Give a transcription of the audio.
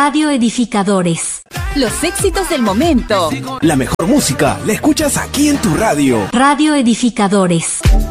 Radio Edificadores. Los éxitos del momento. La mejor música la escuchas aquí en tu radio. Radio Edificadores.